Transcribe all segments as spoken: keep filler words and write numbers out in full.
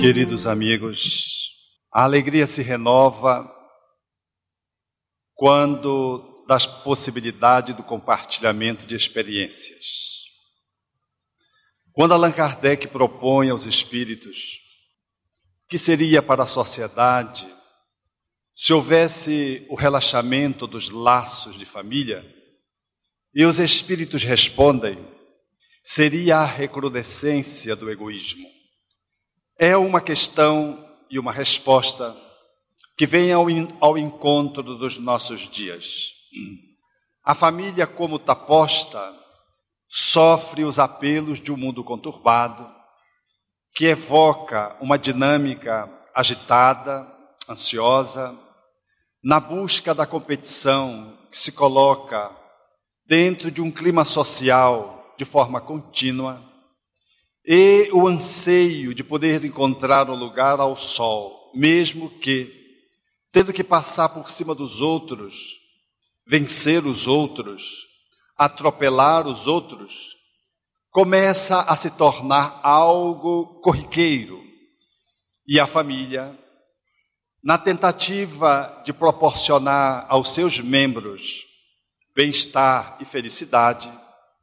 Queridos amigos, a alegria se renova quando das possibilidade do compartilhamento de experiências. Quando Allan Kardec propõe aos espíritos que seria para a sociedade se houvesse o relaxamento dos laços de família, e os espíritos respondem, seria a recrudescência do egoísmo. É uma questão e uma resposta que vem ao, ao encontro dos nossos dias. A família, como está posta, sofre os apelos de um mundo conturbado, que evoca uma dinâmica agitada, ansiosa, na busca da competição que se coloca dentro de um clima social de forma contínua, e o anseio de poder encontrar um lugar ao sol, mesmo que, tendo que passar por cima dos outros, vencer os outros, atropelar os outros, começa a se tornar algo corriqueiro. E a família, na tentativa de proporcionar aos seus membros bem-estar e felicidade,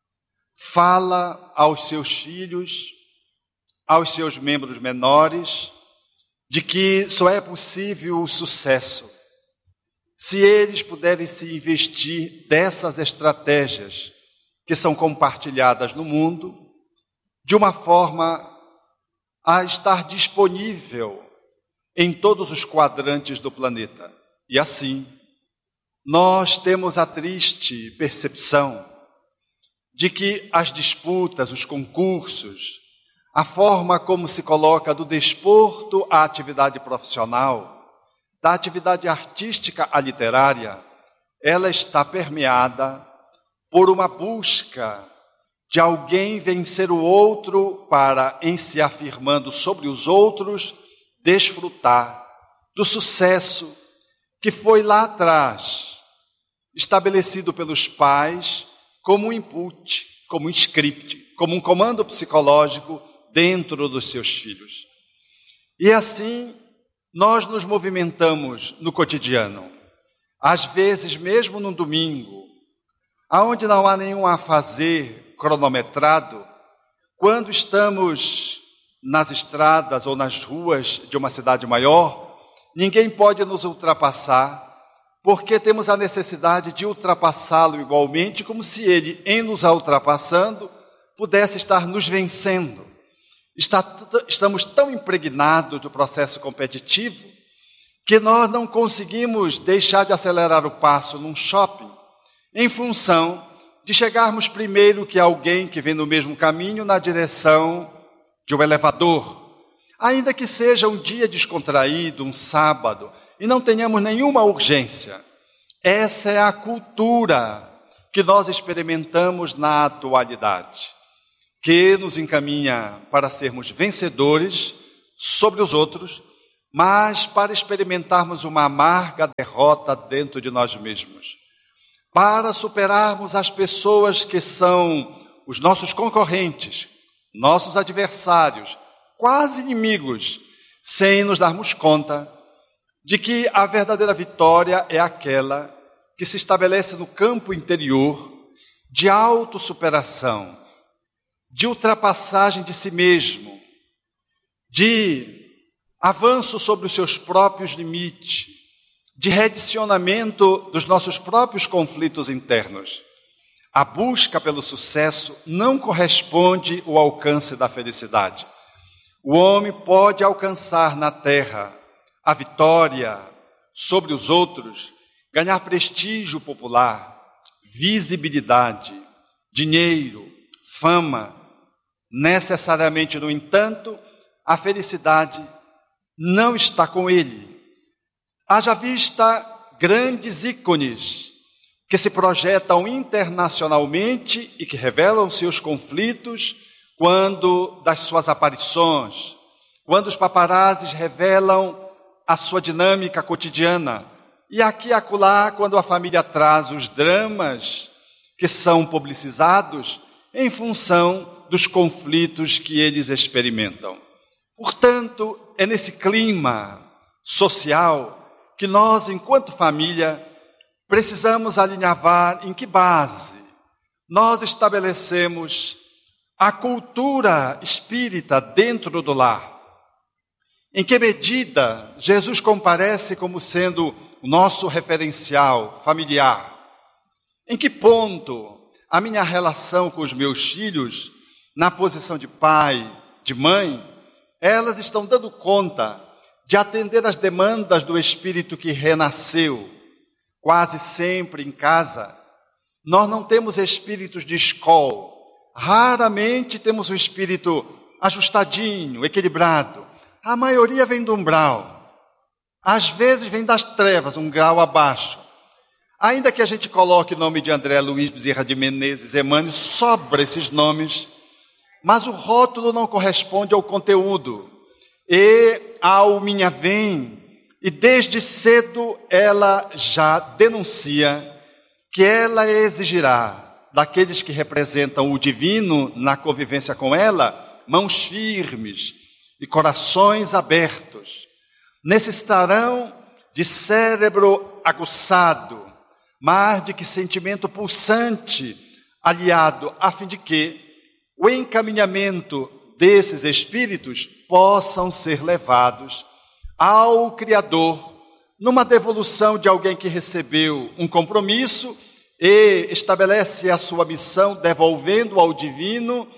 fala aos seus filhos, aos seus membros menores, de que só é possível o sucesso se eles puderem se investir dessas estratégias que são compartilhadas no mundo, de uma forma a estar disponível em todos os quadrantes do planeta. E assim, nós temos a triste percepção de que as disputas, os concursos, a forma como se coloca do desporto à atividade profissional, da atividade artística à literária, ela está permeada por uma busca de alguém vencer o outro para, em se afirmando sobre os outros, desfrutar do sucesso que foi lá atrás estabelecido pelos pais como um input, como um script, como um comando psicológico dentro dos seus filhos. E assim, nós nos movimentamos no cotidiano. Às vezes, mesmo no domingo, aonde não há nenhum a fazer cronometrado, quando estamos nas estradas ou nas ruas de uma cidade maior, ninguém pode nos ultrapassar, porque temos a necessidade de ultrapassá-lo igualmente, como se ele, em nos ultrapassando, pudesse estar nos vencendo. Está, estamos tão impregnados do processo competitivo que nós não conseguimos deixar de acelerar o passo num shopping em função de chegarmos primeiro que alguém que vem no mesmo caminho na direção de um elevador. Ainda que seja um dia descontraído, um sábado, e não tenhamos nenhuma urgência. Essa é a cultura que nós experimentamos na atualidade, que nos encaminha para sermos vencedores sobre os outros, mas para experimentarmos uma amarga derrota dentro de nós mesmos, para superarmos as pessoas que são os nossos concorrentes, nossos adversários, quase inimigos, sem nos darmos conta de que a verdadeira vitória é aquela que se estabelece no campo interior de autossuperação, de ultrapassagem de si mesmo, de avanço sobre os seus próprios limites, de redicionamento dos nossos próprios conflitos internos. A busca pelo sucesso não corresponde ao alcance da felicidade. O homem pode alcançar na terra a vitória sobre os outros, ganhar prestígio popular, visibilidade, dinheiro, fama. Necessariamente, no entanto, a felicidade não está com ele. Haja vista grandes ícones que se projetam internacionalmente e que revelam seus conflitos quando das suas aparições, quando os paparazzis revelam a sua dinâmica cotidiana, e aqui e acolá, quando a família traz os dramas que são publicizados em função dos conflitos que eles experimentam. Portanto, é nesse clima social que nós, enquanto família, precisamos alinhavar em que base nós estabelecemos a cultura espírita dentro do lar. Em que medida Jesus comparece como sendo o nosso referencial familiar? Em que ponto a minha relação com os meus filhos, na posição de pai, de mãe, elas estão dando conta de atender às demandas do espírito que renasceu? Quase sempre em casa, nós não temos espíritos de escola. Raramente temos um espírito ajustadinho, equilibrado. A maioria vem do umbral. Às vezes vem das trevas, um grau abaixo. Ainda que a gente coloque o nome de André Luiz Bezerra de Menezes, Emmanuel, sobra esses nomes, mas o rótulo não corresponde ao conteúdo. E a alminha vem, e desde cedo ela já denuncia que ela exigirá daqueles que representam o divino na convivência com ela, mãos firmes e corações abertos. Necessitarão de cérebro aguçado, mas de que sentimento pulsante, aliado, a fim de que o encaminhamento desses espíritos possam ser levados ao Criador, numa devolução de alguém que recebeu um compromisso e estabelece a sua missão devolvendo ao divino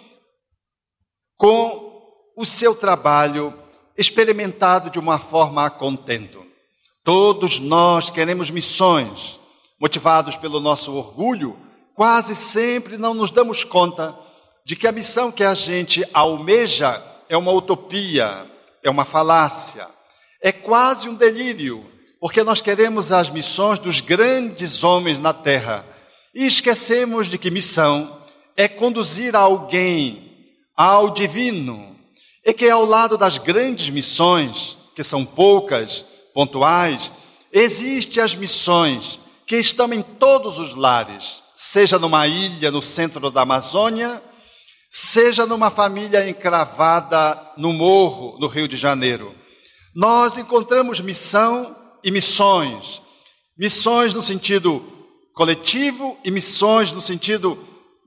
com o seu trabalho experimentado de uma forma a contento. Todos nós queremos missões, motivados pelo nosso orgulho, quase sempre não nos damos conta de que a missão que a gente almeja é uma utopia, é uma falácia, é quase um delírio, porque nós queremos as missões dos grandes homens na terra e esquecemos de que missão é conduzir alguém ao divino, e que ao lado das grandes missões, que são poucas, pontuais, existem as missões que estão em todos os lares, seja numa ilha no centro da Amazônia, seja numa família encravada no morro, no Rio de Janeiro. Nós encontramos missão e missões. Missões no sentido coletivo e missões no sentido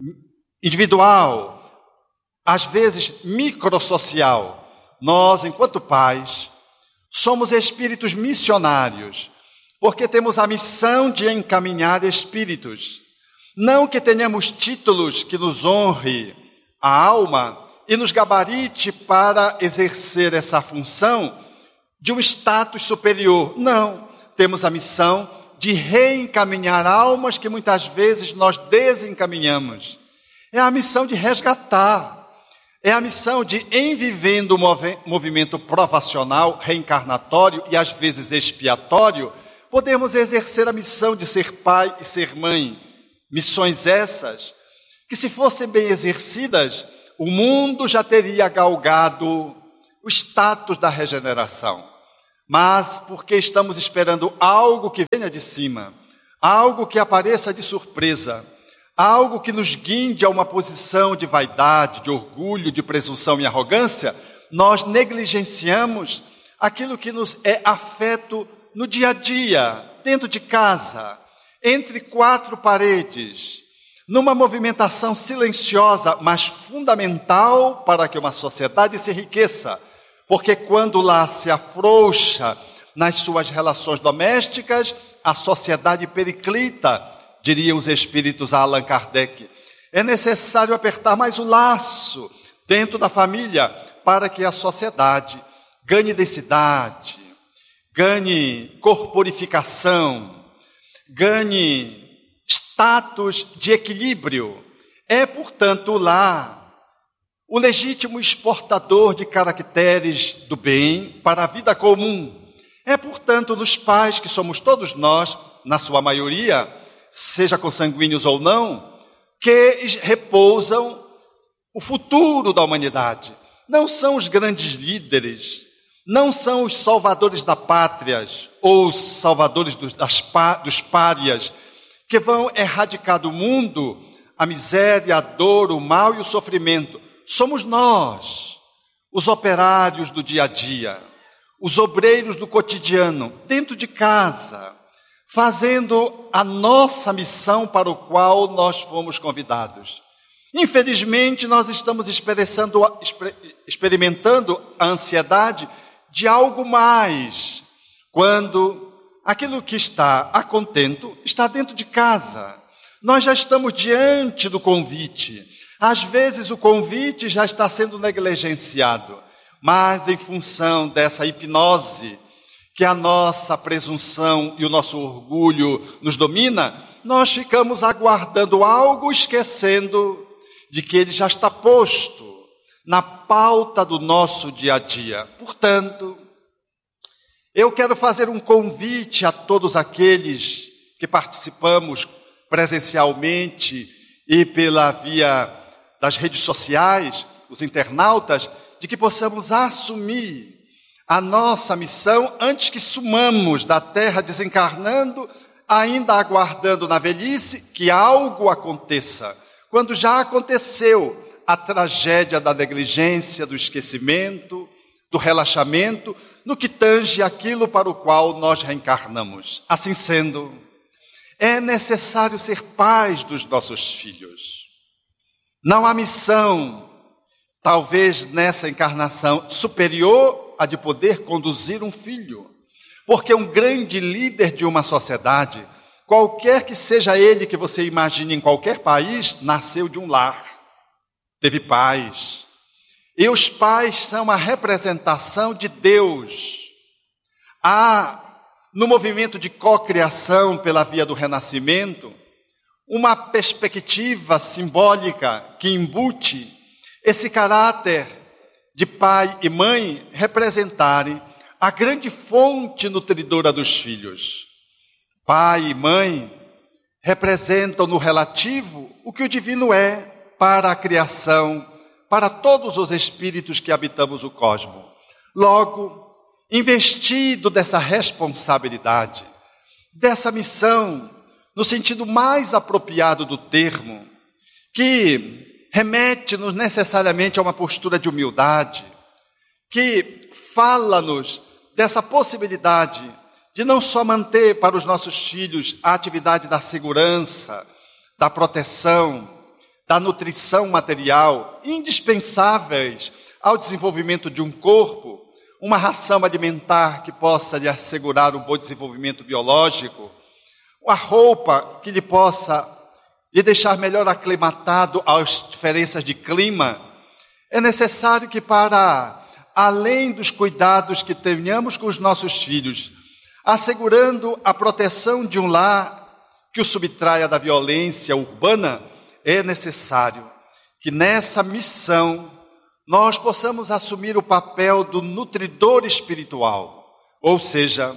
individual, às vezes microsocial. Nós, enquanto pais, somos espíritos missionários, porque temos a missão de encaminhar espíritos. Não que tenhamos títulos que nos honre a alma e nos gabarite para exercer essa função de um status superior. Não, temos a missão de reencaminhar almas que muitas vezes nós desencaminhamos. É a missão de resgatar. É a missão de, em vivendo o mov- movimento provacional, reencarnatório e às vezes expiatório, podemos exercer a missão de ser pai e ser mãe. Missões essas que, se fossem bem exercidas, o mundo já teria galgado o status da regeneração. Mas porque estamos esperando algo que venha de cima, algo que apareça de surpresa, algo que nos guinde a uma posição de vaidade, de orgulho, de presunção e arrogância, nós negligenciamos aquilo que nos é afeto no dia a dia, dentro de casa, entre quatro paredes, numa movimentação silenciosa, mas fundamental para que uma sociedade se enriqueça. Porque quando lá se afrouxa nas suas relações domésticas, a sociedade periclita, diriam os espíritos a Allan Kardec. É necessário apertar mais o laço dentro da família para que a sociedade ganhe densidade, ganhe corporificação, ganhe status de equilíbrio. É, portanto, lá o legítimo exportador de caracteres do bem para a vida comum. É, portanto, nos pais, que somos todos nós, na sua maioria, seja consanguíneos ou não, que repousam o futuro da humanidade. Não são os grandes líderes, não são os salvadores da pátria, ou os salvadores dos, das, dos párias, que vão erradicar do mundo a miséria, a dor, o mal e o sofrimento. Somos nós, os operários do dia a dia, os obreiros do cotidiano, dentro de casa, fazendo a nossa missão para o qual nós fomos convidados. Infelizmente, nós estamos experimentando a ansiedade de algo mais, quando aquilo que está a contento está dentro de casa. Nós já estamos diante do convite. Às vezes o convite já está sendo negligenciado, mas em função dessa hipnose que a nossa presunção e o nosso orgulho nos domina, nós ficamos aguardando algo, esquecendo de que ele já está posto na pauta do nosso dia a dia. Portanto, eu quero fazer um convite a todos aqueles que participamos presencialmente e pela via das redes sociais, os internautas, de que possamos assumir a nossa missão antes que sumamos da terra desencarnando, ainda aguardando na velhice que algo aconteça, quando já aconteceu a tragédia da negligência, do esquecimento, do relaxamento, no que tange aquilo para o qual nós reencarnamos. Assim sendo, é necessário ser pais dos nossos filhos. Não há missão, talvez nessa encarnação, superior a de poder conduzir um filho. Porque um grande líder de uma sociedade, qualquer que seja ele que você imagine em qualquer país, nasceu de um lar, teve pais. E os pais são a representação de Deus. Há, no movimento de cocriação pela via do renascimento, uma perspectiva simbólica que embute esse caráter de pai e mãe representarem a grande fonte nutridora dos filhos. Pai e mãe representam no relativo o que o divino é para a criação, para todos os espíritos que habitamos o cosmos. Logo, investido dessa responsabilidade, dessa missão, no sentido mais apropriado do termo, que remete-nos necessariamente a uma postura de humildade, que fala-nos dessa possibilidade de não só manter para os nossos filhos a atividade da segurança, da proteção, da nutrição material, indispensáveis ao desenvolvimento de um corpo, uma ração alimentar que possa lhe assegurar um bom desenvolvimento biológico, a roupa que lhe possa lhe deixar melhor aclimatado às diferenças de clima. É necessário que, para além dos cuidados que tenhamos com os nossos filhos, assegurando a proteção de um lar que o subtraia da violência urbana, é necessário que nessa missão nós possamos assumir o papel do nutridor espiritual, ou seja,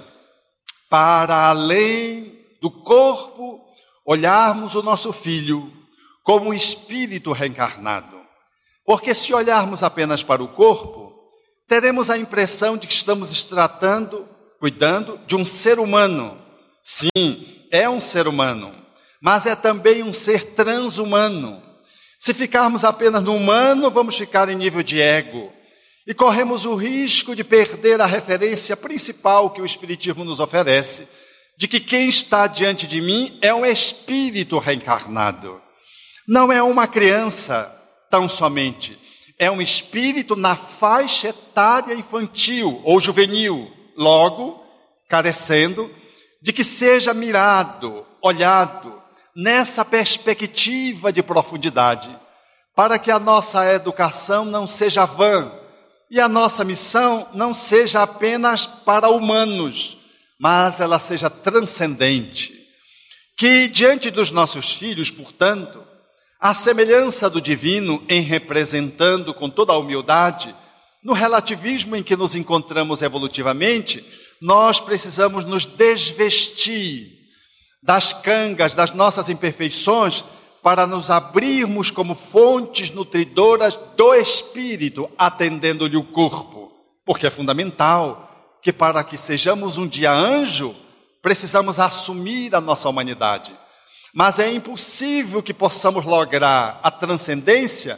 para além do corpo, olharmos o nosso filho como um espírito reencarnado. Porque se olharmos apenas para o corpo, teremos a impressão de que estamos tratando, cuidando de um ser humano. Sim, é um ser humano, mas é também um ser transhumano. Se ficarmos apenas no humano, vamos ficar em nível de ego. E corremos o risco de perder a referência principal que o Espiritismo nos oferece, de que quem está diante de mim é um espírito reencarnado. Não é uma criança tão somente, é um espírito na faixa etária infantil ou juvenil, logo carecendo de que seja mirado, olhado, nessa perspectiva de profundidade, para que a nossa educação não seja vã e a nossa missão não seja apenas para humanos, mas ela seja transcendente. Que diante dos nossos filhos, portanto, a semelhança do divino em representando com toda a humildade, no relativismo em que nos encontramos evolutivamente, nós precisamos nos desvestir das cangas, das nossas imperfeições, para nos abrirmos como fontes nutridoras do espírito, atendendo-lhe o corpo. Porque é fundamental que para que sejamos um dia anjo, precisamos assumir a nossa humanidade. Mas é impossível que possamos lograr a transcendência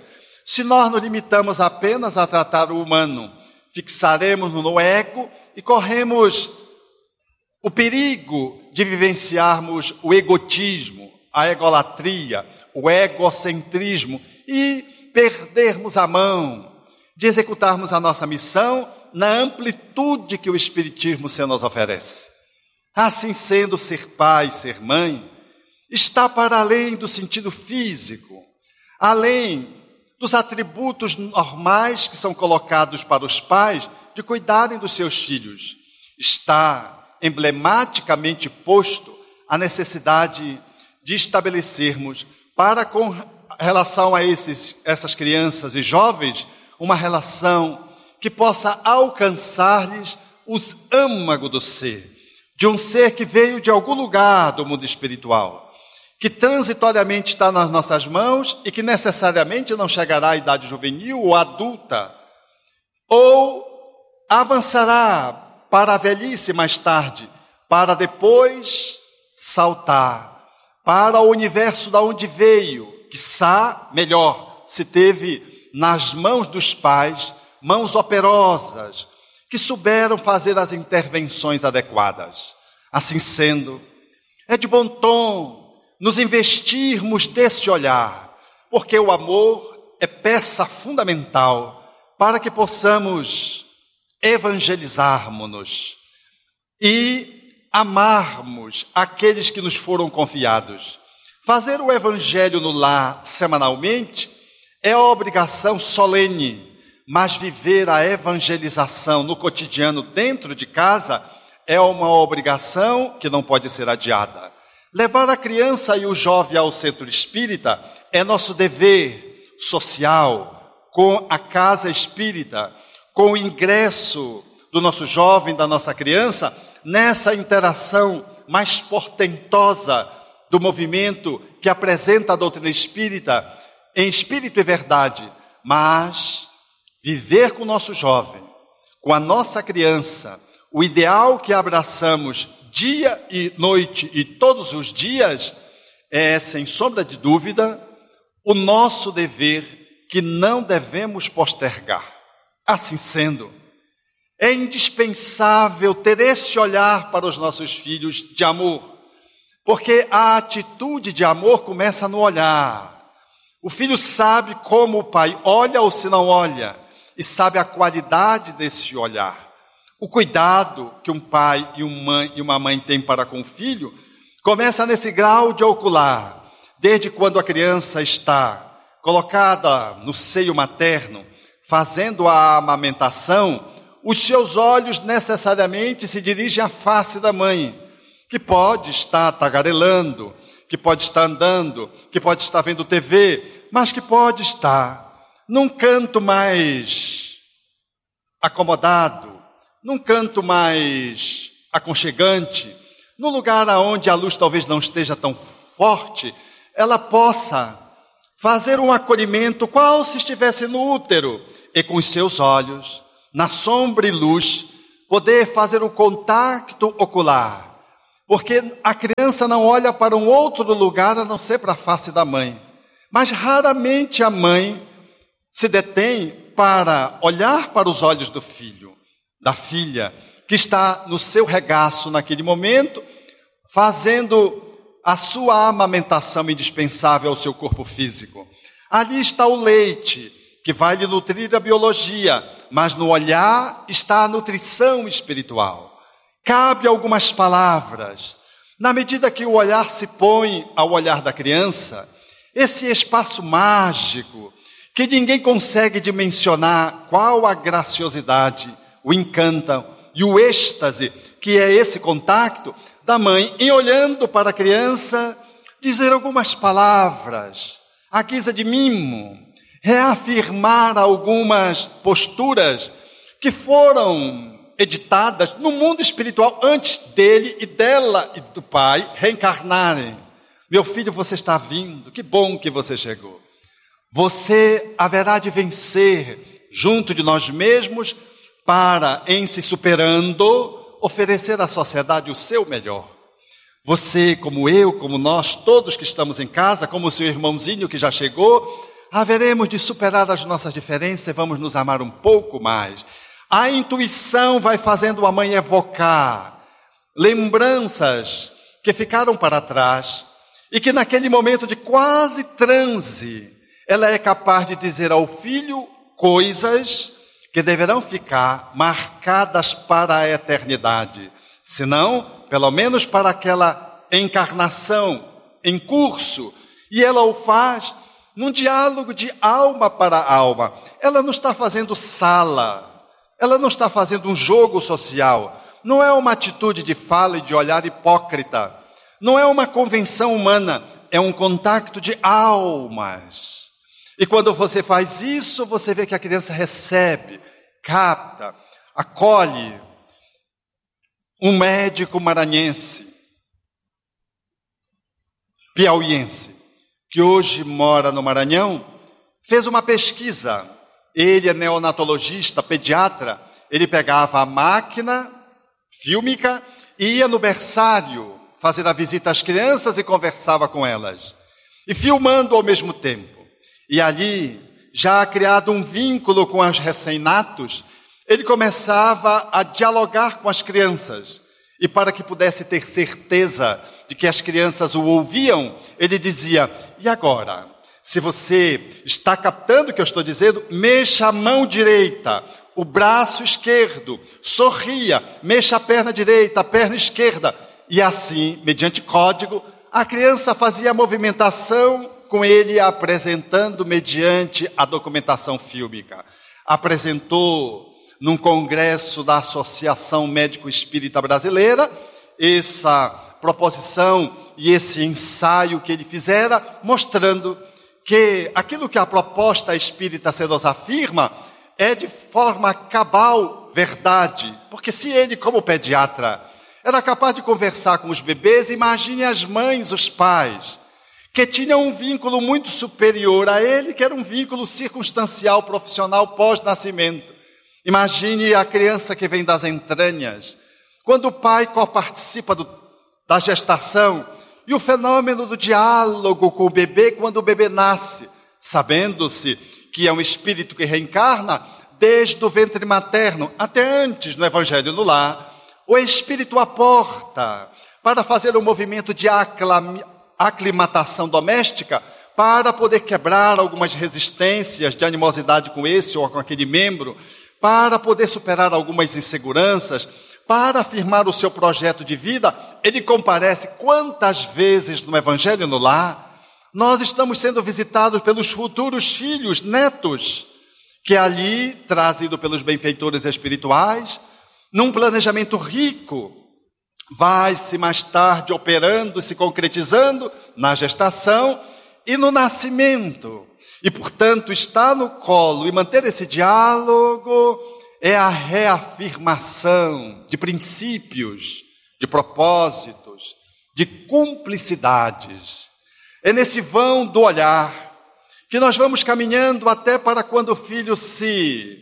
Se nós nos limitamos apenas a tratar o humano, fixaremos no ego e corremos o perigo de vivenciarmos o egotismo, a egolatria, o egocentrismo e perdermos a mão de executarmos a nossa missão na amplitude que o Espiritismo se nos oferece. Assim sendo, ser pai, ser mãe, está para além do sentido físico, além dos atributos normais que são colocados para os pais de cuidarem dos seus filhos. Está emblematicamente posto a necessidade de estabelecermos, para com relação a esses, essas crianças e jovens, uma relação que possa alcançar-lhes os âmagos do ser, de um ser que veio de algum lugar do mundo espiritual, que transitoriamente está nas nossas mãos e que necessariamente não chegará à idade juvenil ou adulta, ou avançará para a velhice mais tarde, para depois saltar para o universo da onde veio, quiçá melhor, se teve nas mãos dos pais, mãos operosas, que souberam fazer as intervenções adequadas. Assim sendo, é de bom tom nos investirmos desse olhar, porque o amor é peça fundamental para que possamos evangelizarmos-nos e amarmos aqueles que nos foram confiados. Fazer o evangelho no lar semanalmente é obrigação solene, mas viver a evangelização no cotidiano dentro de casa é uma obrigação que não pode ser adiada. Levar a criança e o jovem ao centro espírita é nosso dever social, com a casa espírita, com o ingresso do nosso jovem, da nossa criança, nessa interação mais portentosa do movimento que apresenta a doutrina espírita em espírito e verdade, mas viver com o nosso jovem, com a nossa criança, o ideal que abraçamos dia e noite e todos os dias é, sem sombra de dúvida, o nosso dever que não devemos postergar. Assim sendo, é indispensável ter esse olhar para os nossos filhos de amor, porque a atitude de amor começa no olhar. O filho sabe como o pai olha ou se não olha, e sabe a qualidade desse olhar. O cuidado que um pai e uma mãe têm para com o filho começa nesse grau de ocular, desde quando a criança está colocada no seio materno, fazendo a amamentação, os seus olhos necessariamente se dirigem à face da mãe, que pode estar tagarelando, que pode estar andando, que pode estar vendo T V, mas que pode estar num canto mais acomodado, num canto mais aconchegante, num lugar onde a luz talvez não esteja tão forte, ela possa fazer um acolhimento qual se estivesse no útero e com os seus olhos, na sombra e luz, poder fazer o contato ocular, porque a criança não olha para um outro lugar a não ser para a face da mãe, mas raramente a mãe se detém para olhar para os olhos do filho, da filha, que está no seu regaço naquele momento, fazendo a sua amamentação indispensável ao seu corpo físico. Ali está o leite, que vai lhe nutrir a biologia, mas no olhar está a nutrição espiritual. Cabe algumas palavras. Na medida que o olhar se põe ao olhar da criança, esse espaço mágico, que ninguém consegue dimensionar qual a graciosidade, o encanto e o êxtase, que é esse contato da mãe, em olhando para a criança, dizer algumas palavras, à guisa de mimo, reafirmar algumas posturas que foram editadas no mundo espiritual antes dele e dela e do pai reencarnarem. Meu filho, você está vindo, que bom que você chegou. Você haverá de vencer junto de nós mesmos para, em se superando, oferecer à sociedade o seu melhor. Você, como eu, como nós, todos que estamos em casa, como o seu irmãozinho que já chegou, haveremos de superar as nossas diferenças e vamos nos amar um pouco mais. A intuição vai fazendo a mãe evocar lembranças que ficaram para trás e que naquele momento de quase transe, ela é capaz de dizer ao filho coisas que deverão ficar marcadas para a eternidade. Se não, pelo menos para aquela encarnação em curso. E ela o faz num diálogo de alma para alma. Ela não está fazendo sala, ela não está fazendo um jogo social. Não é uma atitude de fala e de olhar hipócrita. Não é uma convenção humana, é um contato de almas. E quando você faz isso, você vê que a criança recebe, capta, acolhe. Um médico maranhense, piauiense, que hoje mora no Maranhão, fez uma pesquisa. Ele é neonatologista, pediatra. Ele pegava a máquina fílmica e ia no berçário fazer a visita às crianças e conversava com elas. E filmando ao mesmo tempo. E ali, já criado um vínculo com os recém-natos, ele começava a dialogar com as crianças. E para que pudesse ter certeza de que as crianças o ouviam, ele dizia, e agora? Se você está captando o que eu estou dizendo, mexa a mão direita, o braço esquerdo, sorria, mexa a perna direita, a perna esquerda. E assim, mediante código, a criança fazia a movimentação com ele apresentando mediante a documentação fílmica. Apresentou num congresso da Associação Médico Espírita Brasileira essa proposição e esse ensaio que ele fizera, mostrando que aquilo que a proposta espírita se nos afirma é de forma cabal verdade. Porque se ele, como pediatra, era capaz de conversar com os bebês, imagine as mães, os pais, que tinham um vínculo muito superior a ele, que era um vínculo circunstancial, profissional, pós-nascimento. Imagine a criança que vem das entranhas, quando o pai participa do, da gestação, e o fenômeno do diálogo com o bebê quando o bebê nasce, sabendo-se que é um espírito que reencarna desde o ventre materno, até antes no Evangelho no Lar. O espírito aporta para fazer um movimento de aclam, aclimatação doméstica, para poder quebrar algumas resistências de animosidade com esse ou com aquele membro, para poder superar algumas inseguranças, para afirmar o seu projeto de vida. Ele comparece quantas vezes no Evangelho no Lar, nós estamos sendo visitados pelos futuros filhos, netos, que ali, trazido pelos benfeitores espirituais, num planejamento rico, vai-se mais tarde operando, se concretizando na gestação e no nascimento. E, portanto, estar no colo e manter esse diálogo é a reafirmação de princípios, de propósitos, de cumplicidades. É nesse vão do olhar que nós vamos caminhando até para quando o filho se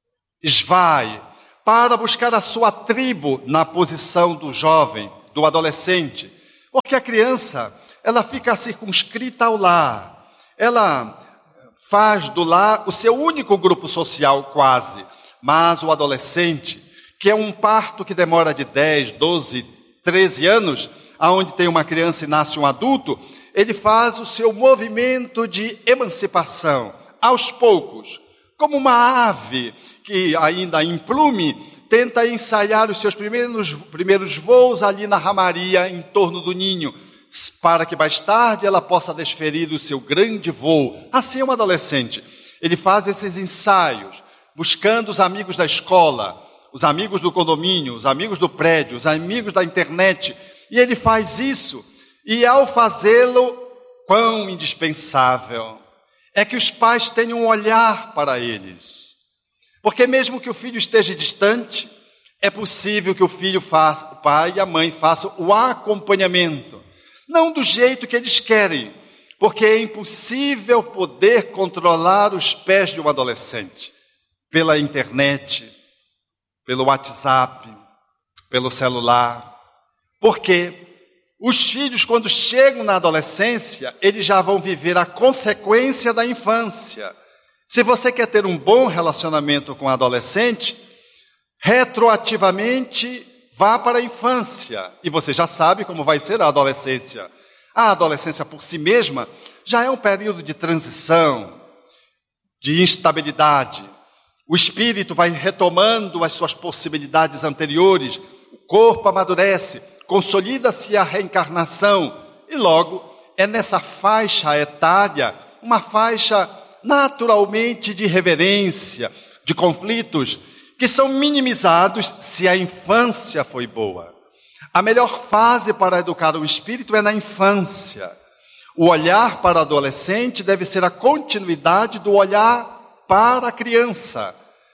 esvai, para buscar a sua tribo na posição do jovem, do adolescente. Porque a criança, ela fica circunscrita ao lar. Ela faz do lar o seu único grupo social quase. Mas o adolescente, que é um parto que demora de dez, doze, treze anos, aonde tem uma criança e nasce um adulto, ele faz o seu movimento de emancipação, aos poucos, como uma ave que ainda em plume, tenta ensaiar os seus primeiros, primeiros voos ali na ramaria em torno do ninho, para que mais tarde ela possa desferir o seu grande voo. Assim é um adolescente. Ele faz esses ensaios, buscando os amigos da escola, os amigos do condomínio, os amigos do prédio, os amigos da internet. E ele faz isso, e ao fazê-lo, quão indispensável é que os pais tenham um olhar para eles. Porque mesmo que o filho esteja distante, é possível que o filho faça, o pai e a mãe façam o acompanhamento. Não do jeito que eles querem, porque é impossível poder controlar os pés de um adolescente. Pela internet, pelo WhatsApp, pelo celular. Porque Os filhos, quando chegam na adolescência, eles já vão viver a consequência da infância. Se você quer ter um bom relacionamento com o adolescente, retroativamente vá para a infância. E você já sabe como vai ser a adolescência. A adolescência por si mesma já é um período de transição, de instabilidade. O espírito vai retomando as suas possibilidades anteriores, o corpo amadurece, consolida-se a reencarnação e logo é nessa faixa etária, uma faixa naturalmente de reverência, de conflitos que são minimizados se a infância foi boa. A melhor fase para educar o espírito é na infância. O olhar para o adolescente deve ser a continuidade do olhar para a criança.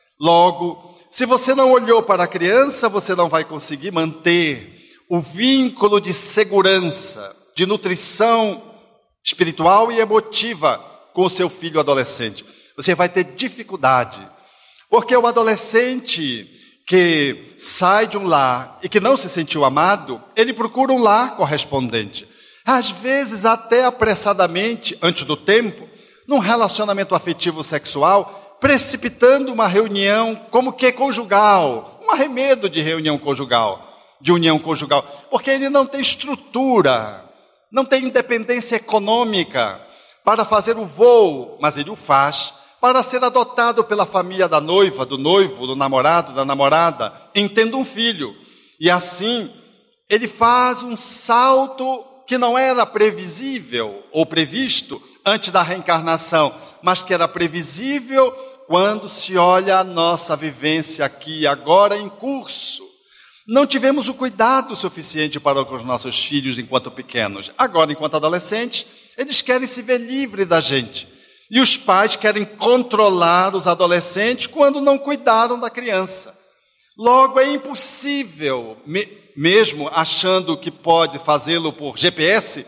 Logo, se você não olhou para a criança, você não vai conseguir manter o vínculo de segurança, de nutrição espiritual e emotiva com o seu filho adolescente. Você vai ter dificuldade, porque o adolescente que sai de um lar e que não se sentiu amado, ele procura um lar correspondente. Às vezes até apressadamente, antes do tempo, num relacionamento afetivo sexual, precipitando uma reunião como que conjugal, um arremedo de reunião conjugal, de união conjugal, porque ele não tem estrutura, não tem independência econômica para fazer o voo, mas ele o faz para ser adotado pela família da noiva, do noivo, do namorado, da namorada, em tendo um filho. E assim, ele faz um salto que não era previsível ou previsto antes da reencarnação, mas que era previsível quando se olha a nossa vivência aqui, agora em curso. Não tivemos o cuidado suficiente para com os nossos filhos enquanto pequenos. Agora, enquanto adolescentes, eles querem se ver livre da gente. E os pais querem controlar os adolescentes quando não cuidaram da criança. Logo, é impossível, me, mesmo achando que pode fazê-lo por G P S,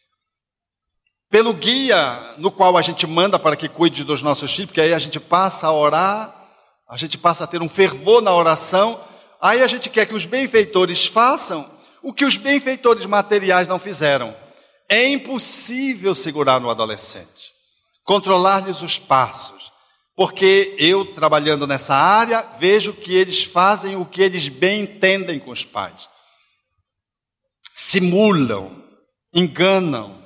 pelo guia no qual a gente manda para que cuide dos nossos filhos, porque aí a gente passa a orar, a gente passa a ter um fervor na oração, aí a gente quer que os benfeitores façam o que os benfeitores materiais não fizeram. É impossível segurar no adolescente, controlar-lhes os passos, porque eu, trabalhando nessa área, vejo que eles fazem o que eles bem entendem com os pais. Simulam, enganam.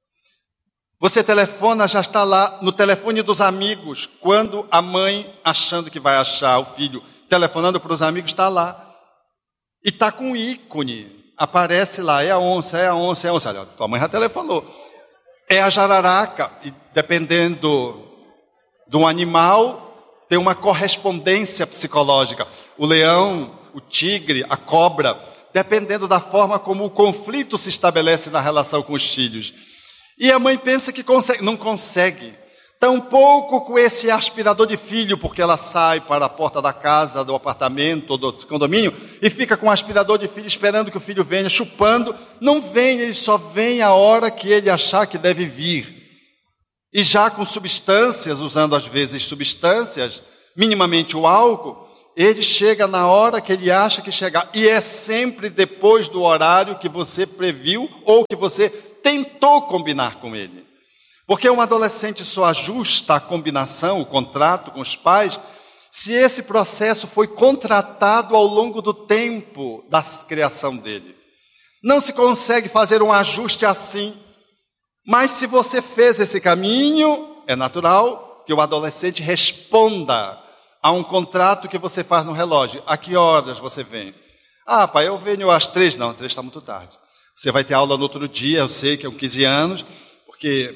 Você telefona, já está lá no telefone dos amigos, quando a mãe, achando que vai achar o filho, telefonando para os amigos, está lá. E está com um ícone, aparece lá, é a onça, é a onça, é a onça. Olha, tua mãe já telefonou. É a jararaca, e dependendo do animal, tem uma correspondência psicológica. O leão, o tigre, a cobra, dependendo da forma como o conflito se estabelece na relação com os filhos. E a mãe pensa que consegue, não consegue. Tampouco com esse aspirador de filho, porque ela sai para a porta da casa, do apartamento ou do condomínio e fica com o aspirador de filho esperando que o filho venha, chupando. Não vem, ele só vem a hora que ele achar que deve vir. E já com substâncias, usando às vezes substâncias, minimamente o álcool, ele chega na hora que ele acha que chegar. E é sempre depois do horário que você previu ou que você tentou combinar com ele. Porque um adolescente só ajusta a combinação, o contrato com os pais, se esse processo foi contratado ao longo do tempo da criação dele. Não se consegue fazer um ajuste assim. Mas se você fez esse caminho, é natural que o adolescente responda a um contrato que você faz no relógio. A que horas você vem? Ah, pai, eu venho às três. Não, às três está muito tarde. Você vai ter aula no outro dia, eu sei que é com quinze anos, porque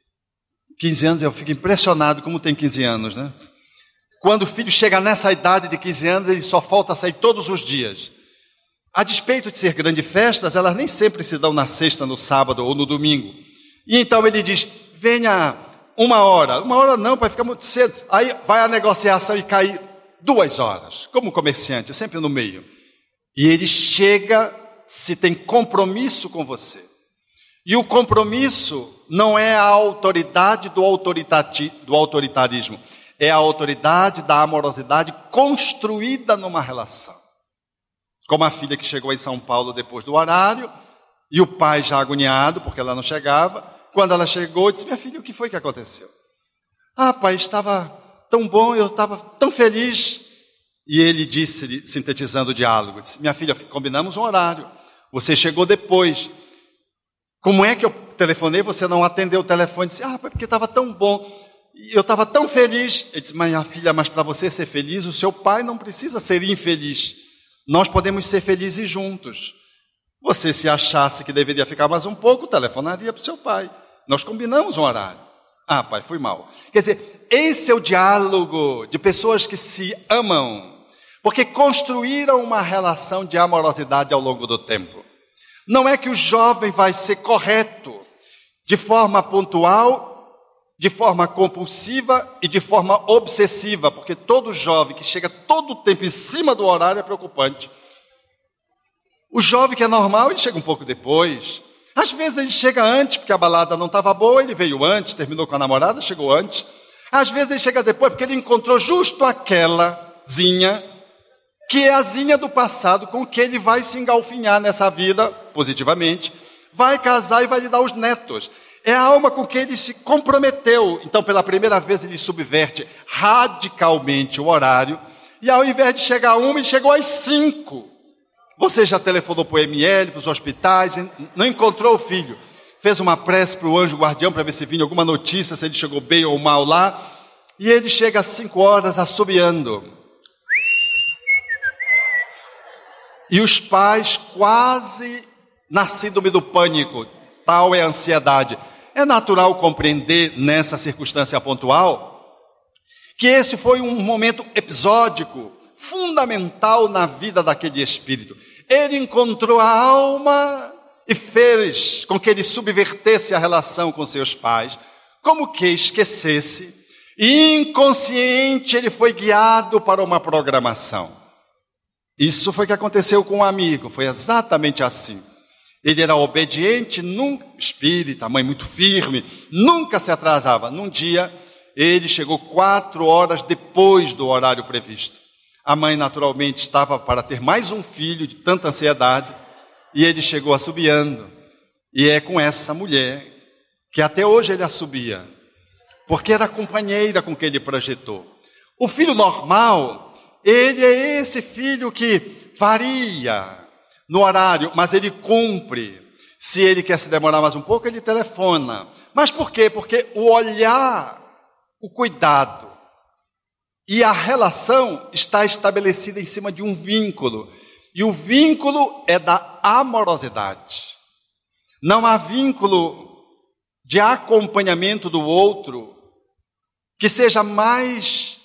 quinze anos eu fico impressionado como tem quinze anos, né? Quando o filho chega nessa idade de quinze anos, ele só falta sair todos os dias. A despeito de ser grandes festas, elas nem sempre se dão na sexta, no sábado ou no domingo. E então ele diz, venha uma hora. Uma hora não, vai ficar muito cedo. Aí vai a negociação e cai duas horas. Como comerciante, sempre no meio. E ele chega se tem compromisso com você. E o compromisso não é a autoridade do, autoritati- do autoritarismo. É a autoridade da amorosidade construída numa relação. Como a filha que chegou em São Paulo depois do horário, E o pai já agoniado, porque ela não chegava. Quando ela chegou, disse: minha filha, o que foi que aconteceu? Ah, pai, estava tão bom, eu estava tão feliz. E ele disse, sintetizando o diálogo, disse: minha filha, combinamos um horário. Você chegou depois. Como é que eu telefonei, você não atendeu o telefone? Disse: ah, porque estava tão bom. Eu estava tão feliz. Ele disse: mas minha filha, mas para você ser feliz, o seu pai não precisa ser infeliz. Nós podemos ser felizes juntos. Você, se achasse que deveria ficar mais um pouco, telefonaria para o seu pai. Nós combinamos um horário. Ah, pai, fui mal. Quer dizer, esse é o diálogo de pessoas que se amam, porque construíram uma relação de amorosidade ao longo do tempo. Não é que o jovem vai ser correto de forma pontual, de forma compulsiva e de forma obsessiva, porque todo jovem que chega todo o tempo em cima do horário é preocupante. O jovem que é normal, ele chega um pouco depois. Às vezes ele chega antes, porque a balada não estava boa, ele veio antes, terminou com a namorada, chegou antes. Às vezes ele chega depois, porque ele encontrou justo aquela zinha, que é a zinha do passado, com que ele vai se engalfinhar nessa vida, positivamente, vai casar e vai lhe dar os netos. É a alma com que ele se comprometeu. Então, pela primeira vez, ele subverte radicalmente o horário, e ao invés de chegar a uma, ele chegou às cinco. Você já telefonou para o M L, para os hospitais, não encontrou o filho. Fez uma prece para o anjo guardião para ver se vinha alguma notícia, se ele chegou bem ou mal lá. E ele chega às cinco horas assobiando. E os pais quase na síndrome do pânico. Tal é a ansiedade. É natural compreender nessa circunstância pontual que esse foi um momento episódico, fundamental na vida daquele espírito. Ele encontrou a alma e fez com que ele subvertesse a relação com seus pais, como que esquecesse, e inconsciente ele foi guiado para uma programação. Isso foi o que aconteceu com um amigo, foi exatamente assim. Ele era obediente, nunca, espírita, mãe muito firme, nunca se atrasava. Num dia, ele chegou quatro horas depois do horário previsto. A mãe, naturalmente, estava para ter mais um filho de tanta ansiedade, e ele chegou assobiando. E é com essa mulher, que até hoje ele assobia, porque era a companheira com quem ele projetou. O filho normal, ele é esse filho que varia no horário, mas ele cumpre. Se ele quer se demorar mais um pouco, ele telefona. Mas por quê? Porque o olhar, o cuidado e a relação está estabelecida em cima de um vínculo. E o vínculo é da amorosidade. Não há vínculo de acompanhamento do outro que seja mais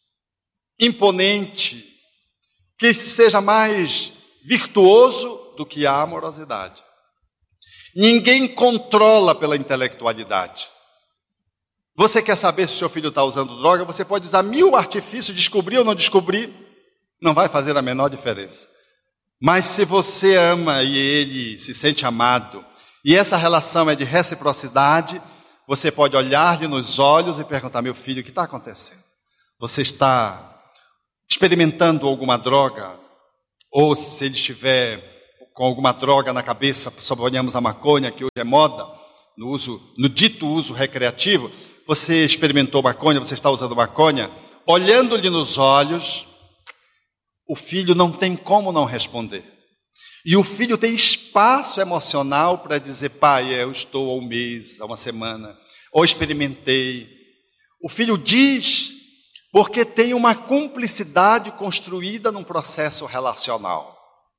imponente, que seja mais virtuoso do que a amorosidade. Ninguém controla pela intelectualidade. Você quer saber se o seu filho está usando droga? Você pode usar mil artifícios, descobrir ou não descobrir, não vai fazer a menor diferença. Mas se você ama e ele se sente amado, e essa relação é de reciprocidade, você pode olhar-lhe nos olhos e perguntar: meu filho, o que está acontecendo? Você está experimentando alguma droga? Ou se ele estiver com alguma droga na cabeça, suponhamos a maconha, que hoje é moda, no, uso, no dito uso recreativo, você experimentou maconha, você está usando maconha, olhando-lhe nos olhos, o filho não tem como não responder. E o filho tem espaço emocional para dizer: pai, eu estou há um mês, há uma semana, ou experimentei. O filho diz porque tem uma cumplicidade construída num processo relacional.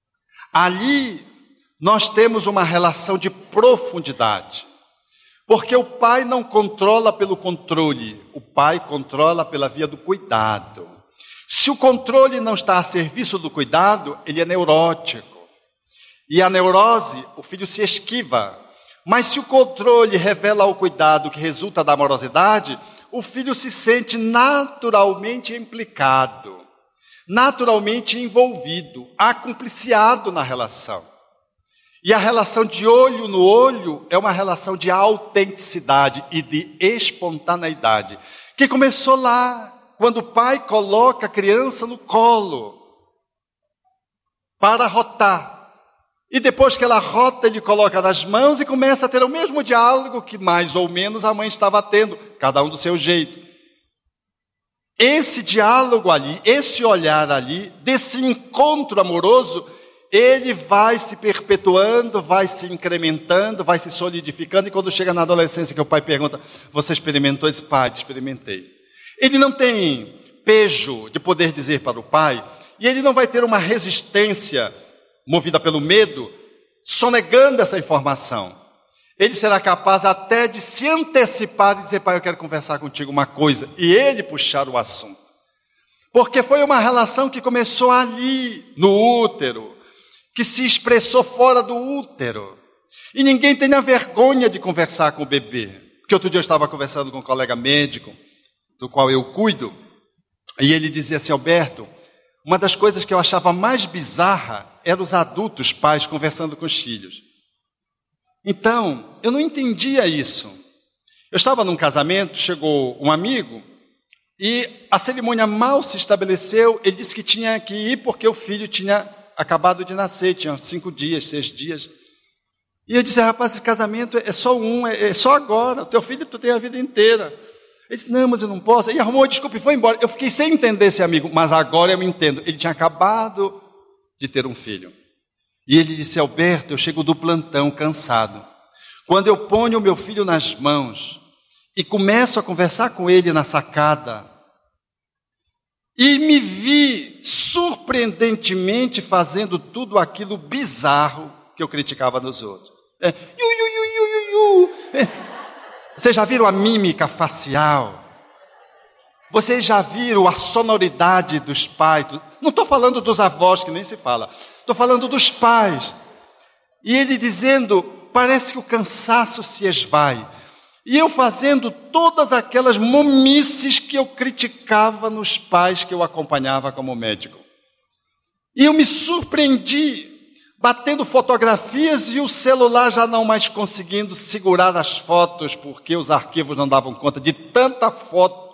Ali nós temos uma relação de profundidade, porque o pai não controla pelo controle, o pai controla pela via do cuidado. Se o controle não está a serviço do cuidado, ele é neurótico. E a neurose, o filho se esquiva. Mas se o controle revela o cuidado que resulta da amorosidade, o filho se sente naturalmente implicado, naturalmente envolvido, acumpliciado na relação. E a relação de olho no olho é uma relação de autenticidade e de espontaneidade, que começou lá, quando o pai coloca a criança no colo para rotar. E depois que ela rota, ele coloca nas mãos e começa a ter o mesmo diálogo que mais ou menos a mãe estava tendo, cada um do seu jeito. Esse diálogo ali, esse olhar ali, desse encontro amoroso, ele vai se perpetuando, vai se incrementando, vai se solidificando, e quando chega na adolescência que o pai pergunta, você experimentou? Ele diz, pai, experimentei. Ele não tem pejo de poder dizer para o pai, e ele não vai ter uma resistência movida pelo medo, sonegando essa informação. Ele será capaz até de se antecipar e dizer, pai, eu quero conversar contigo uma coisa, e ele puxar o assunto. Porque foi uma relação que começou ali, no útero, que se expressou fora do útero. E ninguém tenha vergonha de conversar com o bebê. Porque outro dia eu estava conversando com um colega médico, do qual eu cuido, e ele dizia assim, Alberto, uma das coisas que eu achava mais bizarra eram os adultos, pais, conversando com os filhos. Então, eu não entendia isso. Eu estava num casamento, chegou um amigo, e a cerimônia mal se estabeleceu, ele disse que tinha que ir porque o filho tinha acabado de nascer, tinha cinco dias, seis dias. E eu disse, rapaz, esse casamento é só um, é, é só agora, o teu filho tu tem a vida inteira. Ele disse, não, mas eu não posso. E arrumou desculpa e foi embora. Eu fiquei sem entender esse amigo, mas agora eu entendo. Ele tinha acabado de ter um filho. E ele disse, Alberto, eu chego do plantão cansado. Quando eu ponho o meu filho nas mãos e começo a conversar com ele na sacada, e me vi surpreendentemente fazendo tudo aquilo bizarro que eu criticava nos outros. É, iu, iu, iu, iu, iu, iu. É. Vocês já viram a mímica facial? Vocês já viram a sonoridade dos pais? Não estou falando dos avós, que nem se fala. Estou falando dos pais. E ele dizendo, parece que o cansaço se esvai. E eu fazendo todas aquelas momices que eu criticava nos pais que eu acompanhava como médico. E eu me surpreendi, batendo fotografias e o celular já não mais conseguindo segurar as fotos, porque os arquivos não davam conta de tanta foto.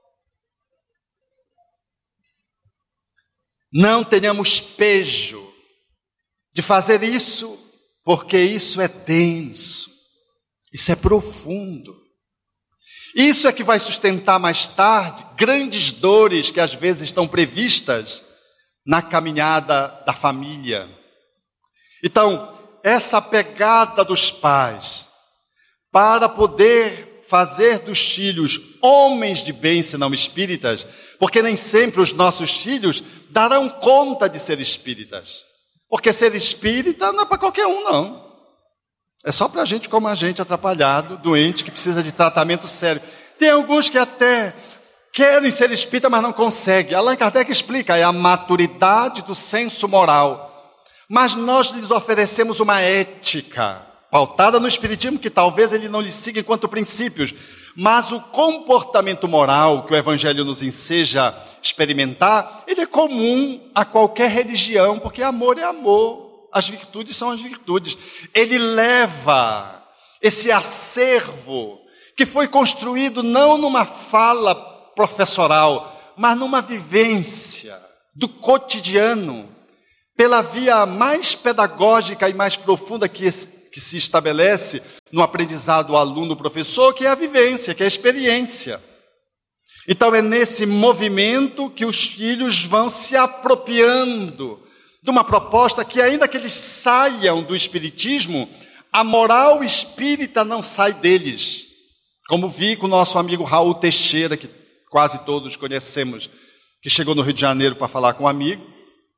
Não tenhamos pejo de fazer isso, porque isso é denso, isso é profundo. Isso é que vai sustentar mais tarde grandes dores que às vezes estão previstas na caminhada da família. Então, essa pegada dos pais para poder fazer dos filhos homens de bem, se não espíritas, porque nem sempre os nossos filhos darão conta de ser espíritas. Porque ser espírita não é para qualquer um, não. É só para gente como a gente, atrapalhado, doente, que precisa de tratamento sério. Tem alguns que até querem ser espírita, mas não conseguem. Allan Kardec explica, é a maturidade do senso moral. Mas nós lhes oferecemos uma ética, pautada no espiritismo, que talvez ele não lhe siga enquanto princípios, mas o comportamento moral que o Evangelho nos enseja experimentar, ele é comum a qualquer religião, porque amor é amor, as virtudes são as virtudes. Ele leva esse acervo que foi construído não numa fala professoral, mas numa vivência do cotidiano, pela via mais pedagógica e mais profunda que, que se estabelece no aprendizado aluno-professor, que é a vivência, que é a experiência. Então é nesse movimento que os filhos vão se apropriando de uma proposta que, ainda que eles saiam do espiritismo, a moral espírita não sai deles. Como vi com o nosso amigo Raul Teixeira, que quase todos conhecemos, que chegou no Rio de Janeiro para falar com um amigo,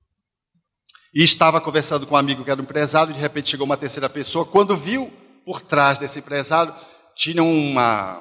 e estava conversando com um amigo que era um empresário, e de repente chegou uma terceira pessoa. Quando viu, por trás desse empresário, tinha uma,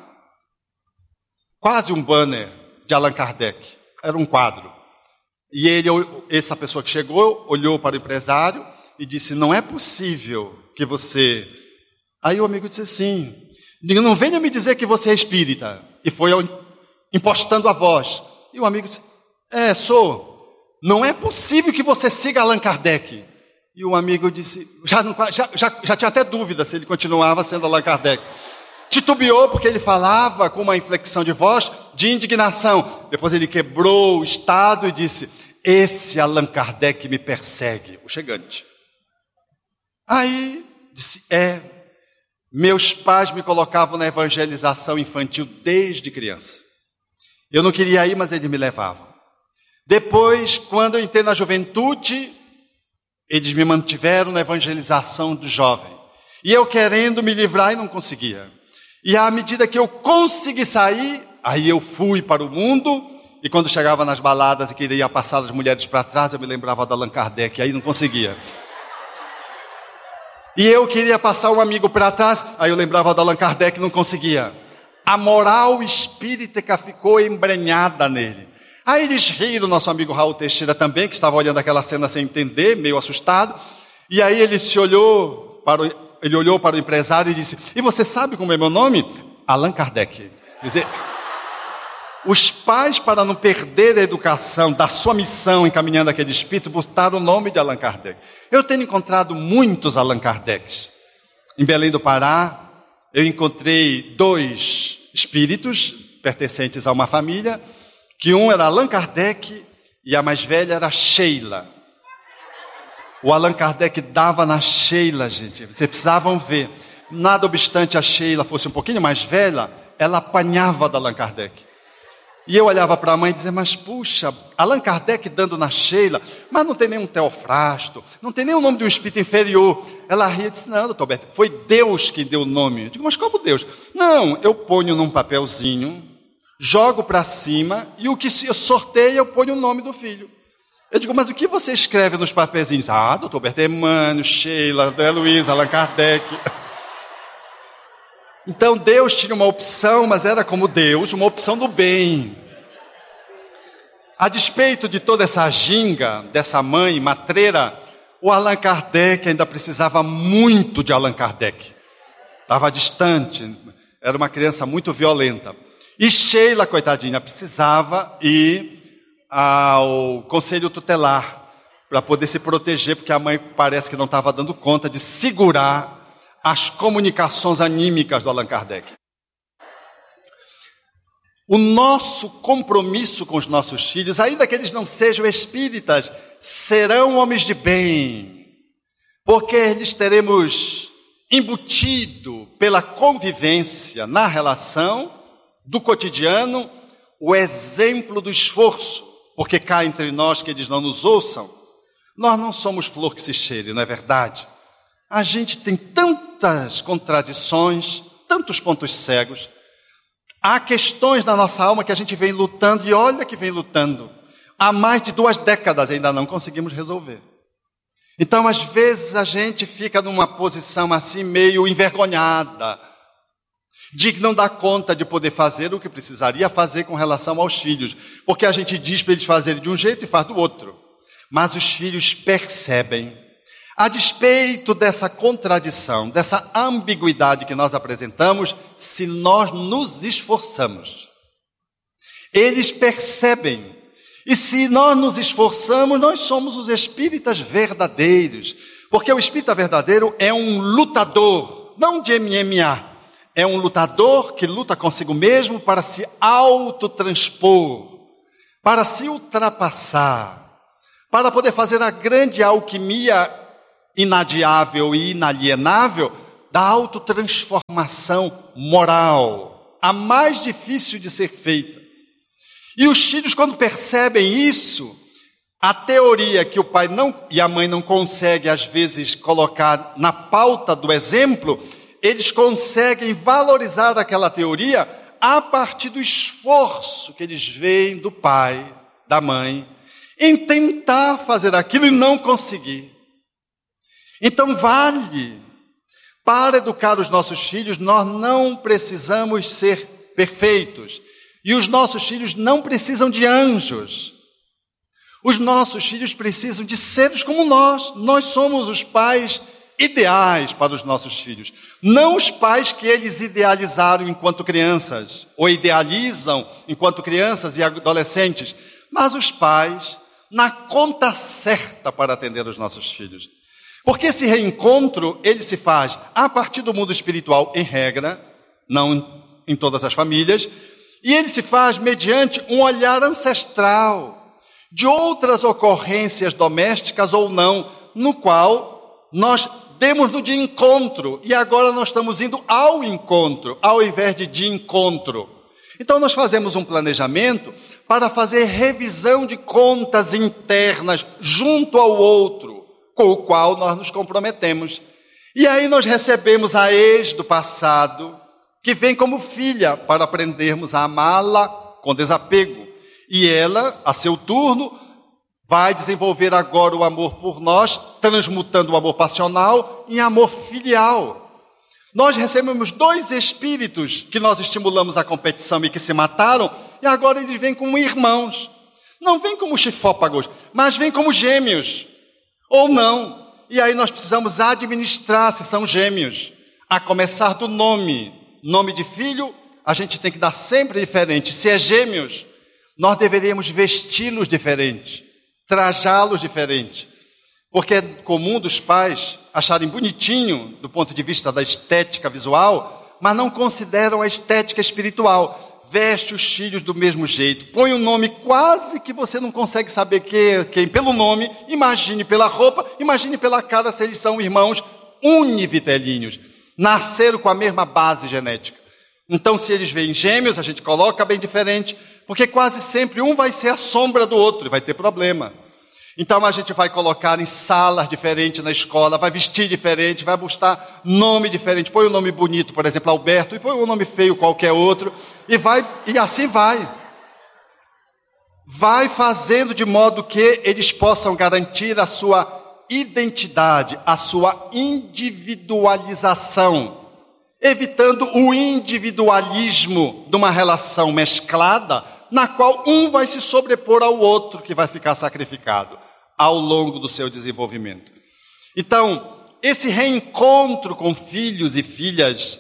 quase um banner de Allan Kardec. Era um quadro. E ele, essa pessoa que chegou, olhou para o empresário e disse, não é possível que você... Aí o amigo disse assim, não venha me dizer que você é espírita. E foi impostando a voz. E o amigo disse, é, sou... Não é possível que você siga Allan Kardec. E o amigo disse, já, não, já, já, já tinha até dúvida se ele continuava sendo Allan Kardec. Titubeou porque ele falava com uma inflexão de voz de indignação. Depois ele quebrou o estado e disse, esse Allan Kardec me persegue, o chegante. Aí, disse, é, meus pais me colocavam na evangelização infantil desde criança. Eu não queria ir, mas eles me levavam. Depois, quando eu entrei na juventude, eles me mantiveram na evangelização do jovem. E eu querendo me livrar e não conseguia. E à medida que eu consegui sair, aí eu fui para o mundo. E quando chegava nas baladas e queria passar as mulheres para trás, eu me lembrava de Allan Kardec, aí não conseguia. E eu queria passar um amigo para trás, aí eu lembrava de Allan Kardec e não conseguia. A moral espírita ficou embrenhada nele. Aí eles riram, nosso amigo Raul Teixeira também, que estava olhando aquela cena sem entender, meio assustado. E aí ele se olhou para o, ele olhou para o empresário e disse, e você sabe como é meu nome? Allan Kardec. Quer dizer, os pais, para não perder a educação da sua missão encaminhando aquele espírito, botaram o nome de Allan Kardec. Eu tenho encontrado muitos Allan Kardecs. Em Belém do Pará, eu encontrei dois espíritos pertencentes a uma família, que um era Allan Kardec e a mais velha era Sheila. O Allan Kardec dava na Sheila, gente. Vocês precisavam ver. Nada obstante a Sheila fosse um pouquinho mais velha, ela apanhava da Allan Kardec. E eu olhava para a mãe e dizia, mas puxa, Allan Kardec dando na Sheila, mas não tem nenhum Teofrasto, não tem nem o nome de um espírito inferior. Ela ria e disse, não, doutor Alberto, foi Deus que deu o nome. Eu digo, mas como Deus? Não, eu ponho num papelzinho, jogo para cima, e o que eu sorteio, eu ponho o nome do filho. Eu digo, mas o que você escreve nos papelzinhos? Ah, doutor Alberto, Emmanuel, Sheila, André Luiz, Allan Kardec. Então Deus tinha uma opção, mas era como Deus, uma opção do bem. A despeito de toda essa ginga, dessa mãe matreira, o Allan Kardec ainda precisava muito de Allan Kardec. Estava distante, era uma criança muito violenta. E Sheila, coitadinha, precisava ir ao conselho tutelar para poder se proteger, porque a mãe parece que não estava dando conta de segurar as comunicações anímicas do Allan Kardec. O nosso compromisso com os nossos filhos, ainda que eles não sejam espíritas, serão homens de bem, porque eles teremos embutido pela convivência na relação do cotidiano o exemplo do esforço, porque cá entre nós que eles não nos ouçam, nós não somos flor que se cheire, não é verdade? A gente tem tantas contradições, tantos pontos cegos. Há questões na nossa alma que a gente vem lutando, e olha que vem lutando. Há mais de duas décadas ainda não conseguimos resolver. Então, às vezes, a gente fica numa posição assim, meio envergonhada, de que não dá conta de poder fazer o que precisaria fazer com relação aos filhos. Porque a gente diz para eles fazerem de um jeito e faz do outro. Mas os filhos percebem. A despeito dessa contradição, dessa ambiguidade que nós apresentamos, se nós nos esforçamos, eles percebem. E se nós nos esforçamos, nós somos os espíritas verdadeiros. Porque o espírita verdadeiro é um lutador, não de M M A. É um lutador que luta consigo mesmo para se autotranspor, para se ultrapassar, para poder fazer a grande alquimia inadiável e inalienável da autotransformação moral, a mais difícil de ser feita. E os filhos, quando percebem isso, a teoria que o pai não, e a mãe não conseguem, às vezes, colocar na pauta do exemplo, eles conseguem valorizar aquela teoria a partir do esforço que eles veem do pai, da mãe, em tentar fazer aquilo e não conseguir. Então vale, para educar os nossos filhos, nós não precisamos ser perfeitos. E os nossos filhos não precisam de anjos. Os nossos filhos precisam de seres como nós. Nós somos os pais ideais para os nossos filhos. Não os pais que eles idealizaram enquanto crianças, ou idealizam enquanto crianças e adolescentes, mas os pais na conta certa para atender os nossos filhos. Porque esse reencontro, ele se faz a partir do mundo espiritual, em regra, não em todas as famílias, e ele se faz mediante um olhar ancestral, de outras ocorrências domésticas ou não, no qual nós demos no de encontro, e agora nós estamos indo ao encontro, ao invés de de encontro. Então nós fazemos um planejamento para fazer revisão de contas internas junto ao outro, com o qual nós nos comprometemos. E aí nós recebemos a ex do passado, que vem como filha para aprendermos a amá-la com desapego. E ela, a seu turno, vai desenvolver agora o amor por nós, transmutando o amor passional em amor filial. Nós recebemos dois espíritos que nós estimulamos a competição e que se mataram, e agora eles vêm como irmãos. Não vêm como chifópagos, mas vêm como gêmeos. Ou não. E aí nós precisamos administrar se são gêmeos. A começar do nome. Nome de filho, a gente tem que dar sempre diferente. Se é gêmeos, nós deveríamos vesti-los diferente, trajá-los diferente. Porque é comum dos pais acharem bonitinho do ponto de vista da estética visual, mas não consideram a estética espiritual. Veste os filhos do mesmo jeito, põe um nome quase que você não consegue saber quem, quem pelo nome, imagine pela roupa, imagine pela cara se eles são irmãos univitelíneos, nasceram com a mesma base genética. Então, se eles veem gêmeos, a gente coloca bem diferente, porque quase sempre um vai ser a sombra do outro e vai ter problema. Então a gente vai colocar em salas diferentes na escola, vai vestir diferente, vai buscar nome diferente. Põe um nome bonito, por exemplo, Alberto, e põe um nome feio qualquer outro, e vai, e assim vai. Vai fazendo de modo que eles possam garantir a sua identidade, a sua individualização, evitando o individualismo de uma relação mesclada, na qual um vai se sobrepor ao outro, que vai ficar sacrificado ao longo do seu desenvolvimento. Então, esse reencontro com filhos e filhas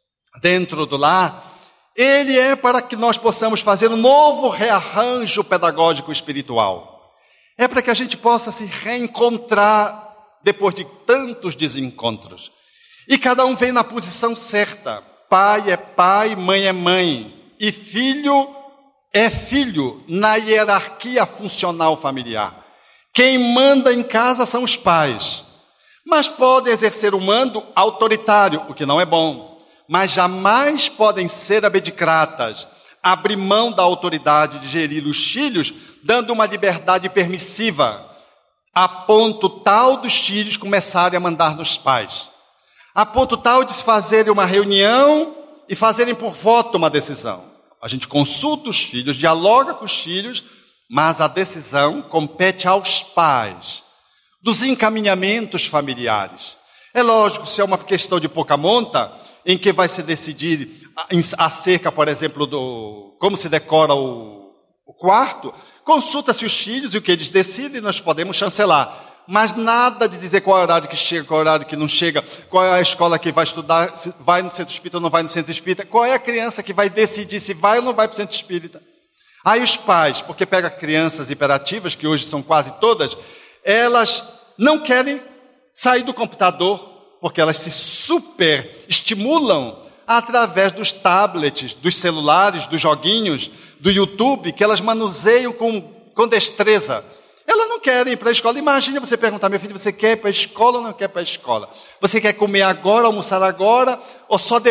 dentro do lar, ele é para que nós possamos fazer um novo rearranjo pedagógico espiritual. É para que a gente possa se reencontrar depois de tantos desencontros. E cada um vem na posição certa. Pai é pai, mãe é mãe. E filho é filho na hierarquia funcional familiar. Quem manda em casa são os pais. Mas podem exercer o mando autoritário, o que não é bom. Mas jamais podem ser abdicratas, abrir mão da autoridade de gerir os filhos, dando uma liberdade permissiva, a ponto tal dos filhos começarem a mandar nos pais. A ponto tal de se fazerem uma reunião e fazerem por voto uma decisão. A gente consulta os filhos, dialoga com os filhos, mas a decisão compete aos pais, dos encaminhamentos familiares. É lógico, se é uma questão de pouca monta, em que vai se decidir acerca, por exemplo, do como se decora o, o quarto, consulta-se os filhos e o que eles decidem, nós podemos chancelar. Mas nada de dizer qual é o horário que chega, qual é o horário que não chega, qual é a escola que vai estudar, se vai no centro espírita ou não vai no centro espírita, qual é a criança que vai decidir se vai ou não vai para o centro espírita. Aí os pais, porque pega crianças hiperativas, que hoje são quase todas, elas não querem sair do computador, porque elas se super estimulam através dos tablets, dos celulares, dos joguinhos, do YouTube, que elas manuseiam com, com destreza. Elas não querem ir para a escola. Imagina você perguntar, meu filho, você quer ir para a escola ou não quer ir para a escola? Você quer comer agora, almoçar agora, ou só depois?